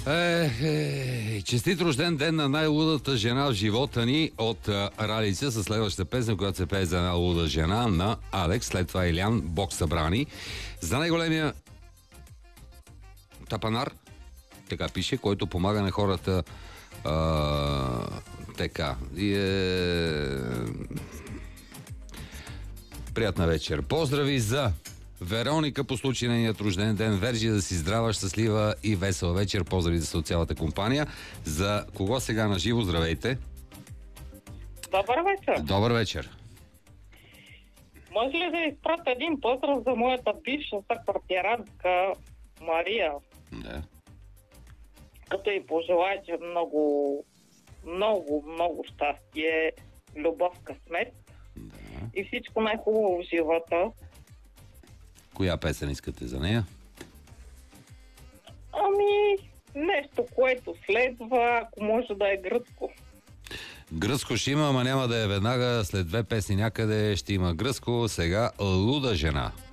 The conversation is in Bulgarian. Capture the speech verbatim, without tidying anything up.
Е, е, честит рожден ден на най-лудата жена в живота ни от а, Ралица с следващата песен, която се пее за една луда жена на Алекс, след това Илян, Бог събрани. За най-големия тапанар, така пише, който помага на хората а, така. И, е... Приятна вечер. Поздрави за Вероника по случай на нейният рожден ден. Вержи, да си здрава, щастлива и весела вечер. Поздрави за от цялата компания. За кого сега на живо? Здравейте. Добър вечер. Добър вечер. Може ли да изпратя един поздрав за моята бивша съквартирантка Мария? Да. Като и пожелая, че много, много, много щастие, любов, късмет Да. и всичко най-хубаво в живота. Коя песен искате за нея? Ами, нещо, което следва, ако може да е гръцко. Гръцко ще има, ама няма да е веднага. След две песни някъде ще има гръцко. Сега Луда жена.